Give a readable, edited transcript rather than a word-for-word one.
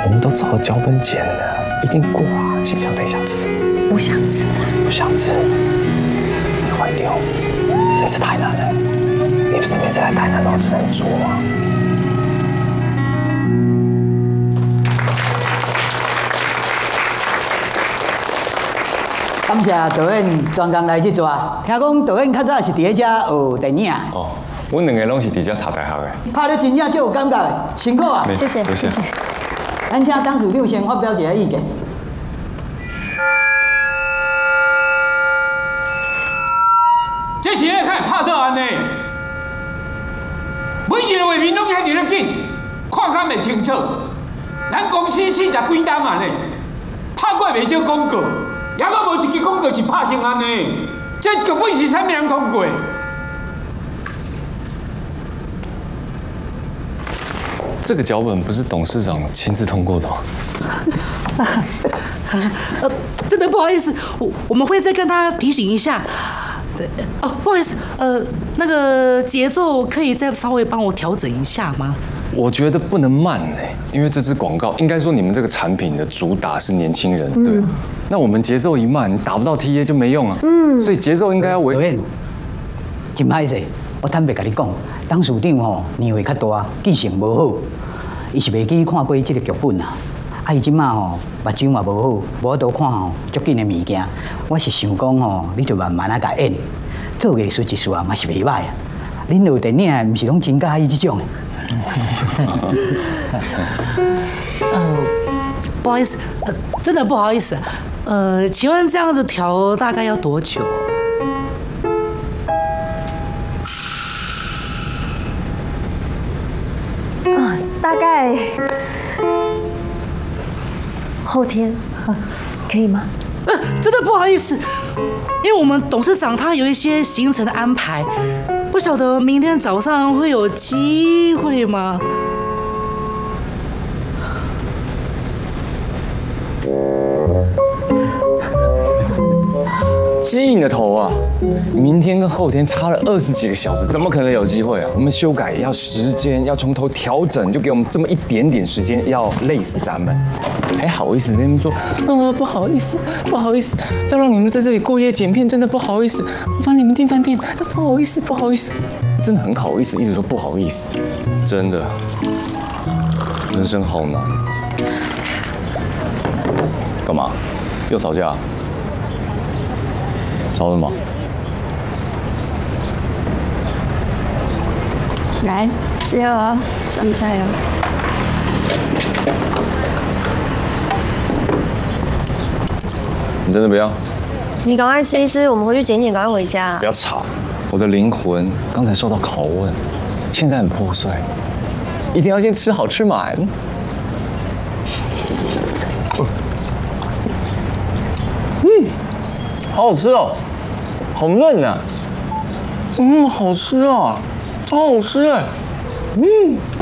我们都照着脚本剪的，一定过啊！心想等一下吃， 不想吃啊， 不想吃，你坏掉，真是太难了。你不是每次来台南都吃很足吗？ 感谢导演专工来这座，听讲导演较早是伫咧遮学电影。 哦，阮两个拢是伫遮读大学的。 拍得真正就有感觉的，辛苦啊！ 谢谢，谢谢。 咱请当事长先发表一下意见。 这是咧看拍照案呢，每一个画面拢遐尔咧紧，看较袂清楚。咱公司40几档案呢，拍过袂少广告，也阁无一支广告是拍成安尼。这剧本是啥物人通过？ 这个脚本不是董事长亲自通过的吗？ 真的不好意思，我们会再跟他提醒一下。哦，不好意思，那个节奏可以再稍微帮我调整一下吗？ 我觉得不能慢哎，因为这支广告应该说你们这个产品的主打是年轻人，对。那我们节奏一慢，打不到 TA 就没用啊。所以节奏应该要维。 导演，真歹势，我坦白甲你讲，董事长吼年岁较大，记性无好，伊是袂记看过这个剧本啊。啊，伊即马吼目睭嘛无好，无多看吼足紧的物件。我是想讲吼，你就慢慢啊甲演，做艺术一事啊嘛是袂歹啊。恁学电影的，毋是拢真介意这种的。 不好意思，真的不好意思。请问这样子调大概要多久？ 大概后天，可以吗？ 真的不好意思，因为我们董事长他有一些行程的安排，不晓得明天早上会有机会吗？ 鸡你的头啊！明天跟后天差了20几个小时，怎么可能有机会啊？我们修改要时间，要从头调整，就给我们这么一点点时间，要累死咱们，还好意思跟你们说，不好意思，不好意思，要让你们在这里过夜剪片，真的不好意思，我帮你们订饭店，不好意思，不好意思，真的很好意思，一直说不好意思，真的，人生好难。干嘛？又吵架？吵什么？ 来，吃药哦，上菜哦。 你真的不要？ 你赶快吃一吃，我们回去剪剪，赶快回家。 不要吵，我的灵魂刚才受到拷问，现在很破碎，一定要先吃好吃满。好好吃哦，好嫩啊，怎么那么好吃啊？好好吃哎，